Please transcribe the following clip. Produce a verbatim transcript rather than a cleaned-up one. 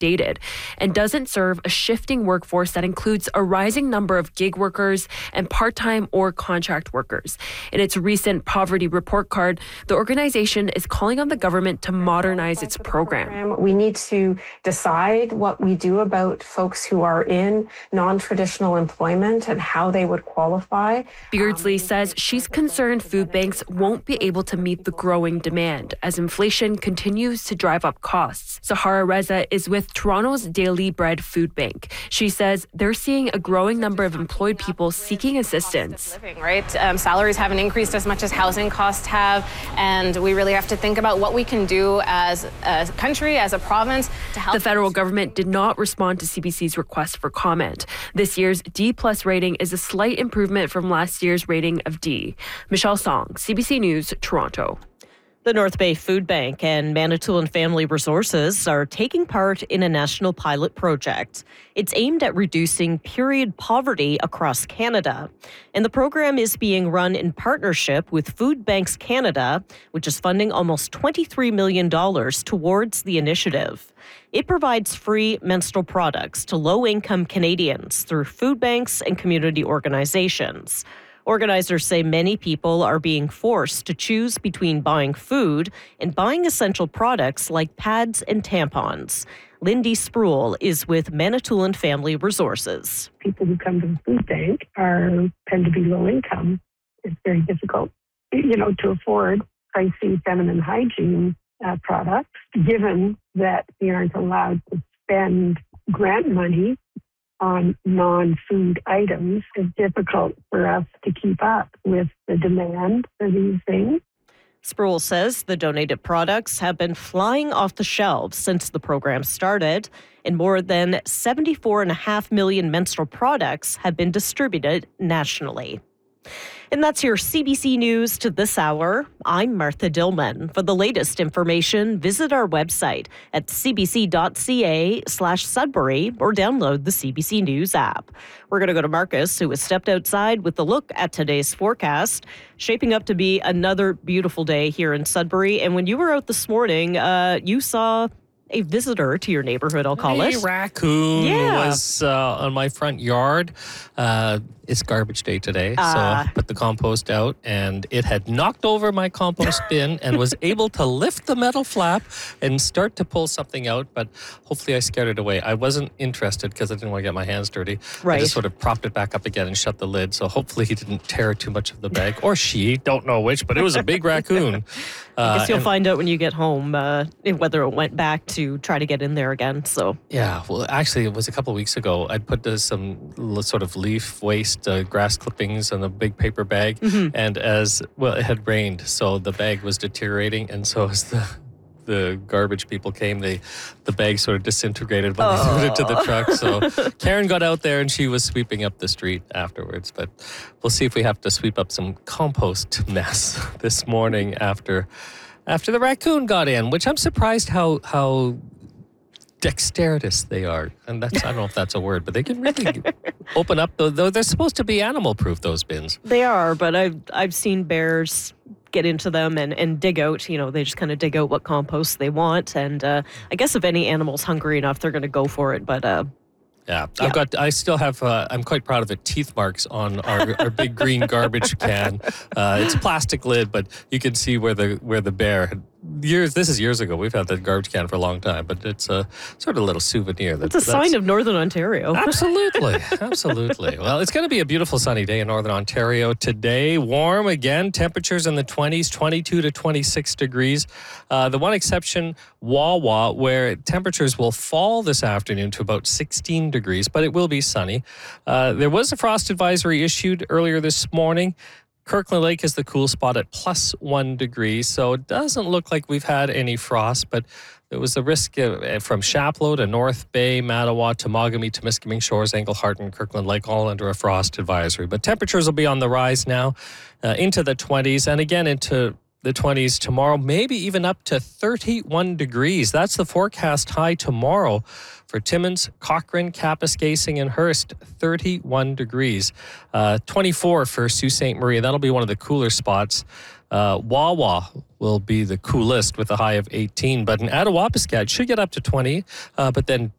outdated and doesn't serve a shifting workforce that includes a rising number of gig workers and part-time or contract workers. In its recent poverty report card, the organization is calling on the government to modernize its program. We need to decide what we do about folks who are in non-traditional employment and how they would qualify. Beardsley says she's concerned food banks won't be able to meet the growing demand as inflation continues to drive up costs. Sahara Reza is with Toronto's Daily Bread Food Bank. She says they're seeing a growing number of employed people seeking assistance. Living, right? Um, salaries haven't increased as much as housing costs have, and we really have to think about what we can do as a country, as a province, to help. The federal government did not respond to C B C's request for comment. This year's D plus rating is a slight improvement from last year's rating of D. Michelle Song, C B C News, Toronto. The North Bay Food Bank and Manitoulin Family Resources are taking part in a national pilot project. It's aimed at reducing period poverty across Canada. And the program is being run in partnership with Food Banks Canada, which is funding almost twenty-three million dollars towards the initiative. It provides free menstrual products to low-income Canadians through food banks and community organizations. Organizers say many people are being forced to choose between buying food and buying essential products like pads and tampons. Lindy Spruill is with Manitoulin Family Resources. People who come to the food bank are tend to be low income. It's very difficult, you know, to afford pricey feminine hygiene uh, products, given that we aren't allowed to spend grant money on non-food items. It's difficult for us to keep up with the demand for these things. Spruill says the donated products have been flying off the shelves since the program started, and more than seventy-four point five million menstrual products have been distributed nationally. And that's your C B C News to this hour. I'm Martha Dillman. For the latest information, visit our website at cbc.ca slash Sudbury or download the C B C News app. We're going to go to Marcus, who has stepped outside with a look at today's forecast. Shaping up to be another beautiful day here in Sudbury. And when you were out this morning, uh, you saw a visitor to your neighborhood, I'll call a it. raccoon yeah. was uh, on my front yard. Uh, it's garbage day today, uh. so I put the compost out, and it had knocked over my compost bin and was able to lift the metal flap and start to pull something out, but hopefully I scared it away. I wasn't interested because I didn't want to get my hands dirty. Right. I just sort of propped it back up again and shut the lid, so hopefully he didn't tear too much of the bag, or she, don't know which, but it was a big raccoon. I guess uh, you'll and, find out when you get home uh, whether it went back to try to get in there again. So yeah, well, actually, it was a couple of weeks ago. I'd put uh, some l- sort of leaf waste, uh, grass clippings in a big paper bag, mm-hmm. and as well, it had rained, so the bag was deteriorating, and so as the the garbage people came, they the bag sort of disintegrated when oh. they threw it into the truck. So Karen got out there and she was sweeping up the street afterwards. But we'll see if we have to sweep up some compost mess this morning after after the raccoon got in, which I'm surprised how how dexterous they are. And that's I don't know if that's a word, but they can really open up, though, though they're supposed to be animal proof, those bins. They are, but I've I've seen bears get into them and, and dig out, you know, they just kind of dig out what compost they want. And uh, I guess if any animal's hungry enough, they're going to go for it. But uh, yeah, yeah, I've got, I still have, uh, I'm quite proud of it, teeth marks on our, our big green garbage can. Uh, it's a plastic lid, but you can see where the, where the bear had, years, this is years ago. We've had that garbage can for a long time, but it's a sort of a little souvenir. That, it's a sign of Northern Ontario. Absolutely. Absolutely. Well, it's going to be a beautiful sunny day in Northern Ontario today. Warm again, temperatures in the twenties, twenty-two to twenty-six degrees. Uh, the one exception, Wawa, where temperatures will fall this afternoon to about sixteen degrees, but it will be sunny. Uh, there was a frost advisory issued earlier this morning. Kirkland Lake is the cool spot at plus one degree, so it doesn't look like we've had any frost, but there was a risk uh, from Chapleau to North Bay, Mattawa, Temagami, Temiskaming Shores, Englehart, and Kirkland Lake, all under a frost advisory. But temperatures will be on the rise now uh, into the twenties, and again into the twenties tomorrow, maybe even up to thirty-one degrees. That's the forecast high tomorrow for Timmins, Cochrane, Kapuskasing, and Hearst, thirty-one degrees. Uh, twenty-four for Sault Ste. Marie. That'll be one of the cooler spots. Uh, Wawa will be the coolest with a high of eighteen, but in Attawapiskat should get up to twenty, uh, but then